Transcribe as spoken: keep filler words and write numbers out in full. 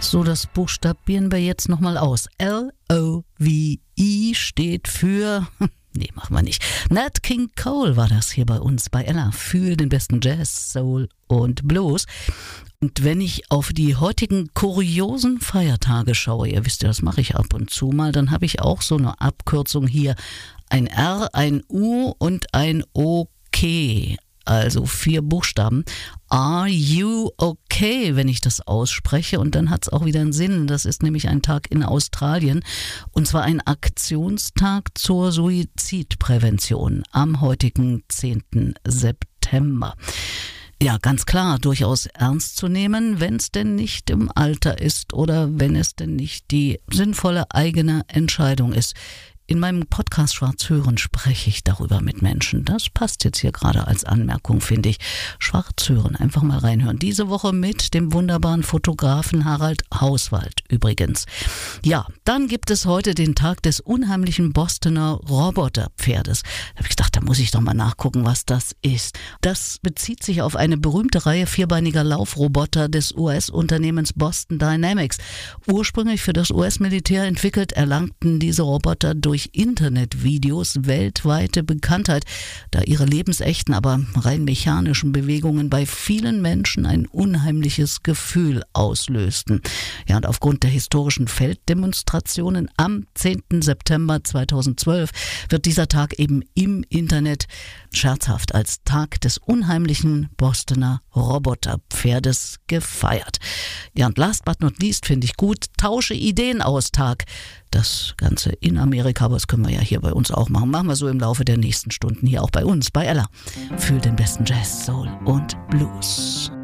So, das buchstabieren wir jetzt nochmal aus. L O V E steht für... Nee, machen wir nicht. Nat King Cole war das hier bei uns bei Ella für den besten Jazz, Soul und Blues. Und wenn ich auf die heutigen kuriosen Feiertage schaue, ihr wisst ja, das mache ich ab und zu mal, dann habe ich auch so eine Abkürzung hier. Ein R, ein U und ein OK. Also vier Buchstaben. Are you okay, wenn ich das ausspreche? Und dann hat es auch wieder einen Sinn. Das ist nämlich ein Tag in Australien. Und zwar ein Aktionstag zur Suizidprävention am heutigen zehnten September. Ja, ganz klar, durchaus ernst zu nehmen, wenn es denn nicht im Alter ist oder wenn es denn nicht die sinnvolle eigene Entscheidung ist. In meinem Podcast Schwarz hören spreche ich darüber mit Menschen. Das passt jetzt hier gerade als Anmerkung, finde ich. Schwarz hören, einfach mal reinhören. Diese Woche mit dem wunderbaren Fotografen Harald Hauswald übrigens. Ja, dann gibt es heute den Tag des unheimlichen Bostoner Roboterpferdes. Da habe ich gedacht, da muss ich doch mal nachgucken, was das ist. Das bezieht sich auf eine berühmte Reihe vierbeiniger Laufroboter des U S-Unternehmens Boston Dynamics. Ursprünglich für das U S-Militär entwickelt, erlangten diese Roboter durch Internetvideos weltweite Bekanntheit, da ihre lebensechten, aber rein mechanischen Bewegungen bei vielen Menschen ein unheimliches Gefühl auslösten. Ja, und aufgrund der historischen Felddemonstrationen am zehnten September zweitausendzwölf wird dieser Tag eben im Internet scherzhaft als Tag des unheimlichen Bostoner Roboterpferdes gefeiert. Ja, und last but not least finde ich gut, tausche Ideen aus Tag. Das Ganze in Amerika, aber das können wir ja hier bei uns auch machen. Machen wir so im Laufe der nächsten Stunden hier auch bei uns, bei Ella. Für den besten Jazz, Soul und Blues.